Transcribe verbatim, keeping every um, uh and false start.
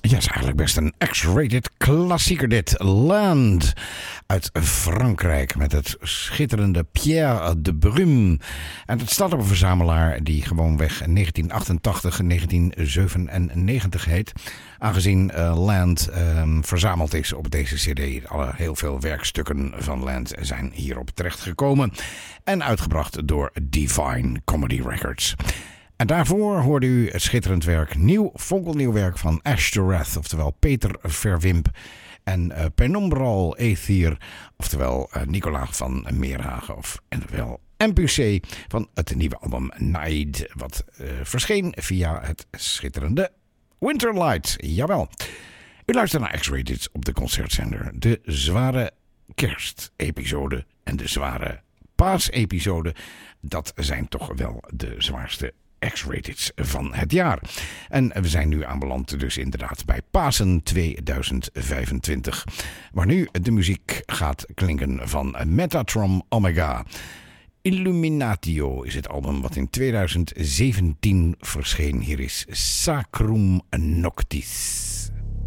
Ja, is eigenlijk best een X-rated klassieker dit. Land uit Frankrijk met het schitterende Pierre de Brume. En het staat op een verzamelaar die gewoonweg negentien achtentachtig negentien zevenennegentig heet. Aangezien uh, Land uh, verzameld is op deze cd. Alle, heel veel werkstukken van Land zijn hierop terechtgekomen. En uitgebracht door Divine Comedy Records. En daarvoor hoorde u het schitterend werk, nieuw, fonkelnieuw werk van Ash the Wrath, oftewel Peter Verwimp. En uh, Penumbral Aether, oftewel uh, Nicola van Meerhagen, of en wel M P C van het nieuwe album Night, wat uh, verscheen via het schitterende Winterlight. Jawel. U luistert naar X-Rated op de Concertzender. De zware kerstepisode en de zware paasepisode, dat zijn toch wel de zwaarste X-Rateds van het jaar. En we zijn nu aanbeland dus inderdaad bij Pasen tweeduizend vijfentwintig. Waar nu de muziek gaat klinken van Metatron Omega. Illuminatio is het album wat in tweeduizend zeventien verscheen. Hier is Sacrum Noctis.